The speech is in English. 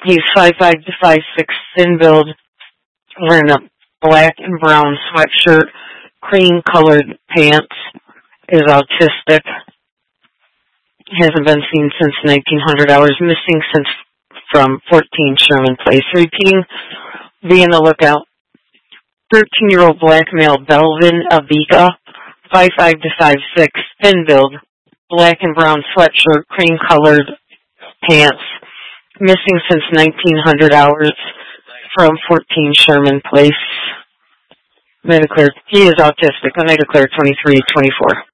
He's 5'5" to 5'6", thin build, wearing a black and brown sweatshirt, cream-colored pants, is autistic, hasn't been seen since 1900 hours, missing since from 14 Sherman Place. Repeating, be on the lookout. 13-year-old black male, Belvin Abiga, 5'5" to 5'6", thin build, black and brown sweatshirt, cream-colored pants, missing since 1900 hours from 14 Sherman Place. Medicare, he is autistic. Medicare 2324.